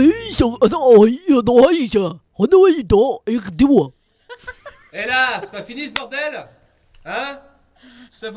Et là, c'est pas fini ce bordel? Hein? Ça